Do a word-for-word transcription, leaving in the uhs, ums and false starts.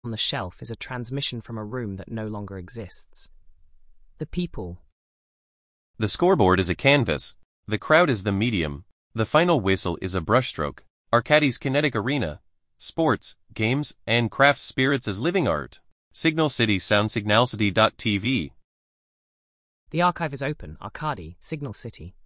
on the shelf is a transmission from a room that no longer exists. The people. The scoreboard is a canvas. The crowd is the medium. The final whistle is a brushstroke. Arcadis kinetic arena. Sports, games, and craft spirits as living art. Signal City Sound Signalcity dot T V. The archive is open. Arcadi, Signal City.